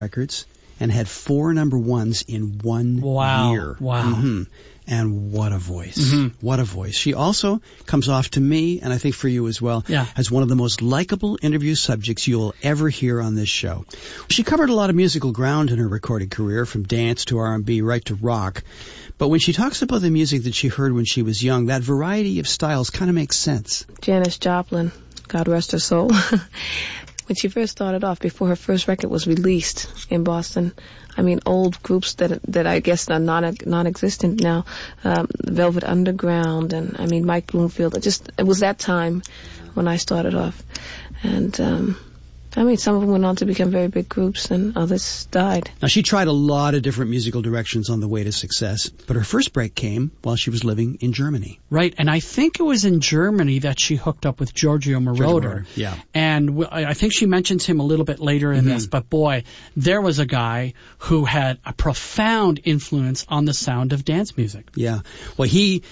records and had 4 number ones in 1 year. Wow. Mm-hmm. And what a voice. Mm-hmm. What a voice. She also comes off to me, and I think for you as well, as one of the most likable interview subjects you'll ever hear on this show. She covered a lot of musical ground in her recorded career, from dance to R&B right to rock. But when she talks about the music that she heard when she was young, that variety of styles kind of makes sense. Janis Joplin, God rest her soul. When she first started off, before her first record was released in Boston, I mean, old groups that I guess are non-existent now, Velvet Underground, and I mean, Mike Bloomfield. It was that time when I started off. And, I mean, some of them went on to become very big groups, and others died. Now, she tried a lot of different musical directions on the way to success, but her first break came while she was living in Germany. Right, and I think it was in Germany that she hooked up with Giorgio Moroder. Yeah. And I think she mentions him a little bit later in this, but boy, there was a guy who had a profound influence on the sound of dance music. Yeah. Well,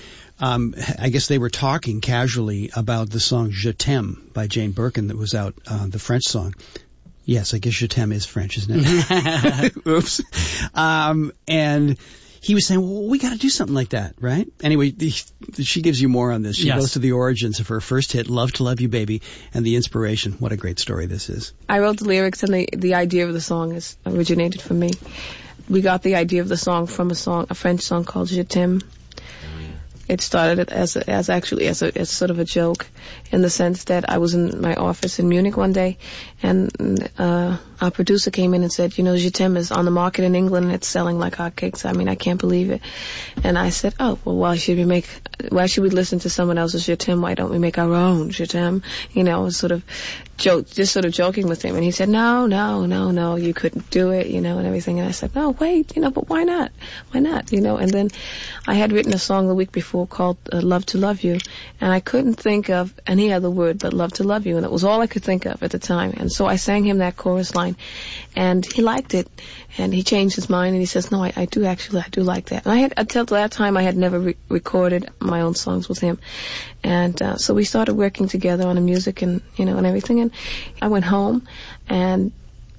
I guess they were talking casually about the song Je T'aime by Jane Birkin that was out, the French song. Yes, I guess Je T'aime is French, isn't it? Oops. And he was saying, well, we got to do something like that, right? Anyway, she gives you more on this. She goes to the origins of her first hit, Love to Love You Baby, and the inspiration. What a great story this is. I wrote the lyrics, and the idea of the song originated from me. We got the idea of the song from a French song called Je T'aime. It started as sort of a joke, in the sense that I was in my office in Munich one day, and our producer came in and said, you know, Je T'aime is on the market in England and it's selling like hotcakes. I mean, I can't believe it. And I said, oh, well, why should we listen to someone else's Je T'aime? Why don't we make our own Je T'aime? You know, sort of joking with him. And he said, no, you couldn't do it, you know, and everything. And I said, no, wait, you know, but why not? Why not? You know, and then I had written a song the week before called Love to Love You, and I couldn't think of any other word but Love to Love You, and it was all I could think of at the time. And so I sang him that chorus line, and he liked it, and he changed his mind, and he says, no, I do like that. And until that time, I had never recorded my own songs with him. And so we started working together on the music and, you know, and everything. And I went home, and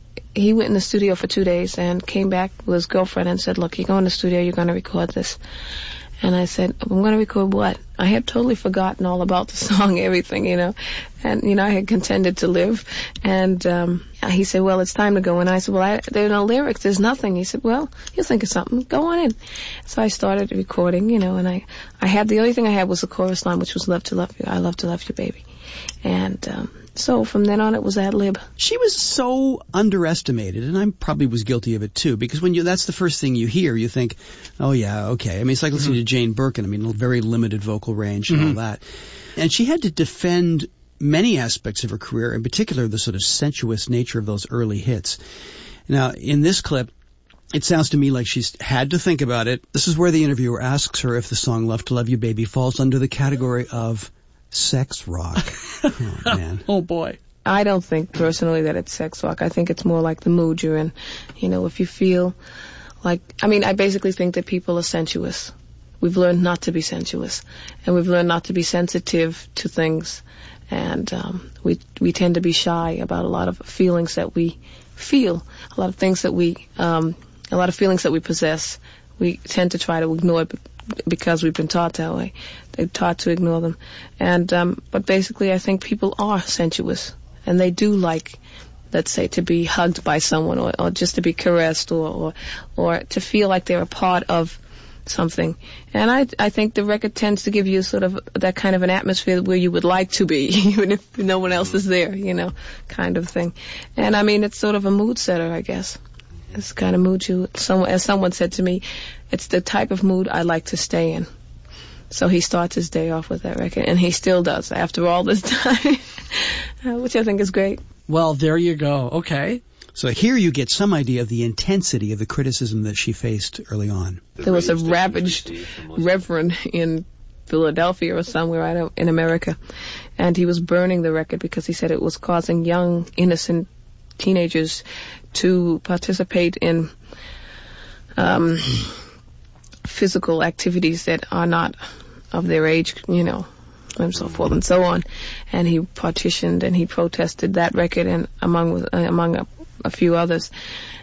he went in the studio for 2 days and came back with his girlfriend and said, look, you go in the studio, you're going to record this. And I said, I'm going to record what? I had totally forgotten all about the song, everything, you know. And, you know, I had contended to live. And he said, well, it's time to go. And I said, well, there are no lyrics. There's nothing. He said, well, you'll think of something. Go on in. So I started recording, you know, and the only thing I had was the chorus line, which was Love to Love You. I love to love you, baby. And so from then on, it was ad lib. She was so underestimated, and I probably was guilty of it too, because that's the first thing you hear, you think, oh yeah, okay. I mean, it's like listening to Jane Birkin. I mean, very limited vocal range and all that. And she had to defend many aspects of her career, in particular the sort of sensuous nature of those early hits. Now, in this clip, it sounds to me like she's had to think about it. This is where the interviewer asks her if the song Love to Love You Baby falls under the category of sex rock. Oh, man. Oh, boy. I don't think personally that it's sex rock. I think it's more like the mood you're in. You know, if you feel like, I mean, I basically think that people are sensuous. We've learned not to be sensuous, and we've learned not to be sensitive to things. And we tend to be shy about a lot of feelings that we feel, a lot of things that a lot of feelings that we possess. We tend to try to ignore it because we've been taught that way. They're taught to ignore them. And but basically, I think people are sensuous, and they do like, let's say, to be hugged by someone, or just to be caressed, or to feel like they're a part of something. And I think the record tends to give you sort of that kind of an atmosphere where you would like to be, even if no one else is there, you know, kind of thing. And I mean, it's sort of a mood setter, I guess. It's the kind of mood as someone said to me, it's the type of mood I like to stay in. So he starts his day off with that record, and he still does after all this time, which I think is great. Well, there you go. Okay. So here you get some idea of the intensity of the criticism that she faced early on. There was a ravaged reverend in Philadelphia or somewhere in America, and he was burning the record because he said it was causing young, innocent teenagers to participate in physical activities that are not of their age, you know, and so forth and so on. And he petitioned and he protested that record, and among a few others.